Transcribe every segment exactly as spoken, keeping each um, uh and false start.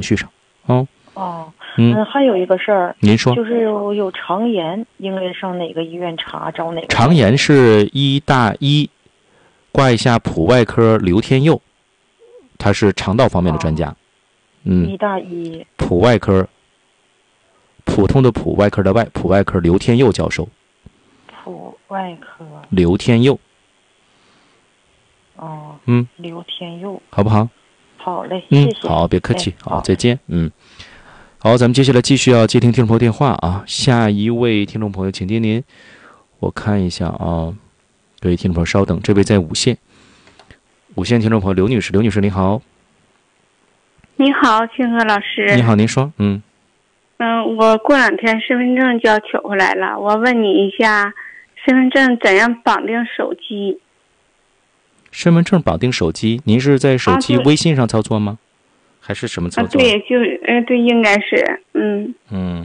程序上。哦哦， 嗯， 嗯，还有一个事儿， 您说， 就是有有肠炎，应该上哪个医院查，找哪个？ 肠炎是医大一挂一下普外科刘天佑，他是肠道方面的专家。 哦、 嗯， 医大一普外科，普通的普，外科的外，普外科刘天佑教授。 普外科刘天佑。 哦， 嗯， 刘天佑， 好不好？ 好嘞， 嗯， 谢谢。 好，别客气， 哎、 好，再见。嗯，好，咱们接下来继续要接听听众朋友电话啊。下一位听众朋友，请接您，我看一下啊，各位听众朋友稍等，这位在五线，五线听众朋友刘女士，刘女士您好。 你好，清河老师。 你好，您说。嗯嗯，我过两天身份证就要取回来了，我问你一下，身份证怎样绑定手机？ 身份证绑定手机，您是在手机啊微信上操作吗？还是什么操啊， 作？ 对，就是呃，对，应该是，嗯嗯。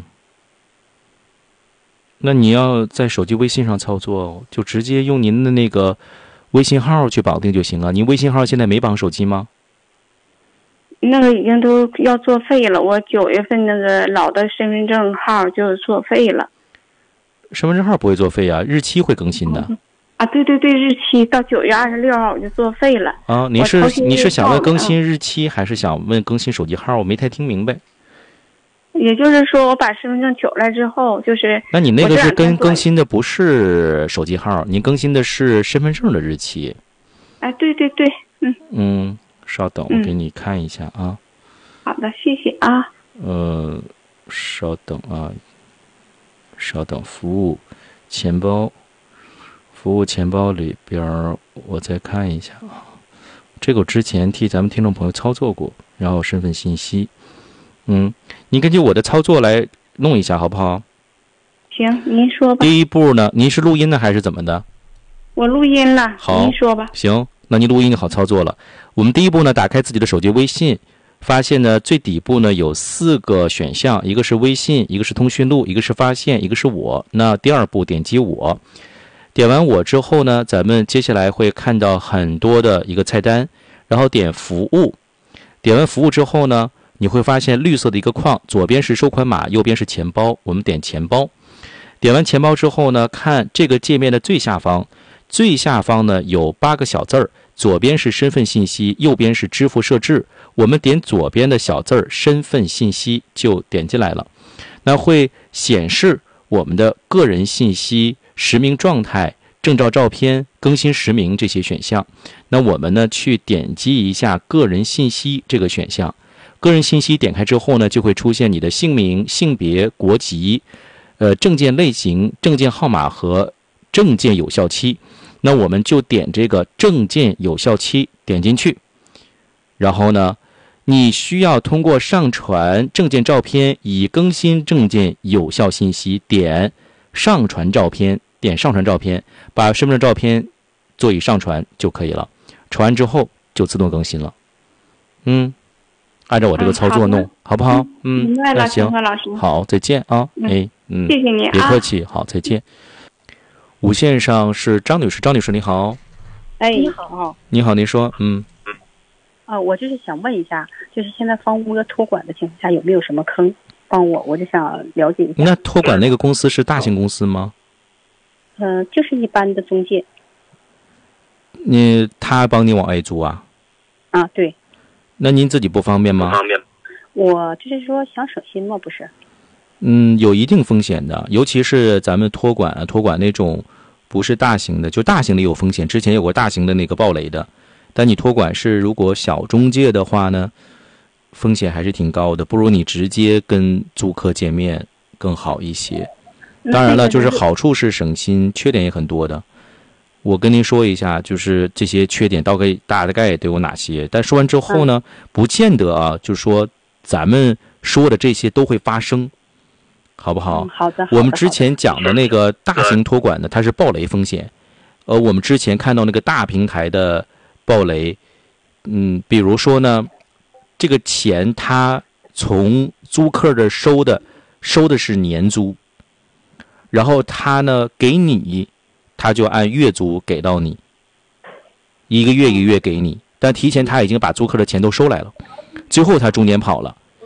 那你要在手机微信上操作，就直接用您的那个微信号去绑定就行了。您微信号现在没绑手机吗？ 那个已经都要作废了，我九月份那个老的身份证号就作废了。 身份证号不会作废啊，日期会更新的。 嗯啊，对对对，日期到九月二十六号我就作废了。 啊，您是你是想问更新日期，还是想问更新手机号？我没太听明白。 也就是说，我把身份证取来之后，就是那你那个是跟更新的不是手机号，您更新的是身份证的日期。 哎，对对对，嗯嗯，稍等，我给你看一下啊。 好的，谢谢啊。 呃，稍等啊，稍等，服务钱包。服务钱包里边我再看一下啊，这个我之前替咱们听众朋友操作过，然后身份信息，嗯，您根据我的操作来弄一下好不好？ 行，您说吧。 第一步呢，您是录音的还是怎么的？ 我录音了， 好， 您说吧。 行，那您录音就好操作了。我们第一步呢，打开自己的手机微信，发现呢最底部呢有四个选项，一个是微信，一个是通讯录，一个是发现，一个是我。那第二步点击我。点完我之后呢，咱们接下来会看到很多的一个菜单，然后点服务。点完服务之后呢，你会发现绿色的一个框，左边是收款码，右边是钱包，我们点钱包。点完钱包之后呢，看这个界面的最下方，最下方呢有八个小字儿，左边是身份信息，右边是支付设置。我们点左边的小字儿身份信息就点进来了，那会显示我们的个人信息、实名状态、证照照片、更新实名这些选项。那我们呢去点击一下个人信息这个选项。个人信息点开之后呢，就会出现你的姓名、性别、国籍、呃证件类型、证件号码和证件有效期。那我们就点这个证件有效期，点进去。然后呢，你需要通过上传证件照片以更新证件有效信息，点上传照片，点上传照片，把身份证照片做以上传就可以了。传完之后就自动更新了。嗯，按照我这个操作弄，嗯、好, 好不好？嗯， 明白了， 行， 老师。 好，再见啊！ 嗯、 哎，嗯， 谢谢你啊， 别客气，好，再见。五线上是张女士，张女士你好。 哎，你好。 你好，您说，嗯。 啊，我就是想问一下，就是现在房屋的托管的情况下有没有什么坑？帮我，我就想了解一下。 那托管那个公司是大型公司吗？ 嗯、呃，就是一般的中介。 你他帮你往外租啊？ 啊，对。 那您自己不方便吗？ 不方便。我就是说想省心嘛，不是？ 嗯，有一定风险的，尤其是咱们托管啊，托管那种不是大型的，就大型的有风险。之前有过大型的那个暴雷的。但你托管是如果小中介的话呢，风险还是挺高的，不如你直接跟租客见面更好一些。当然了，就是好处是省心，缺点也很多的。我跟您说一下，就是这些缺点大概大概都有哪些。但说完之后呢，不见得啊，就是说咱们说的这些都会发生，好不好？ 嗯、好的。 我们之前讲的那个大型托管呢，它是暴雷风险。呃，我们之前看到那个大平台的暴雷，嗯，比如说呢，这个钱他从租客这收的，收的是年租，然后他呢给你，他就按月租给到你，一个月一个月给你，但提前他已经把租客的钱都收来了，最后他中间跑了，